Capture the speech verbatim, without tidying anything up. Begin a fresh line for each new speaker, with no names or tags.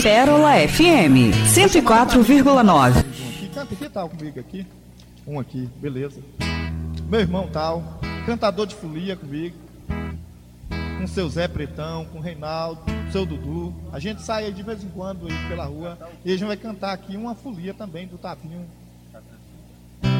Pérola F M, cento e quatro vírgula nove.
Canta aqui, tal, comigo aqui. Um aqui, beleza. Meu irmão tal, cantador de folia comigo. Com seu Zé Pretão, com o Reinaldo, seu Dudu. A gente sai aí de vez em quando aí pela rua e a gente vai cantar aqui uma folia também do Tavinho.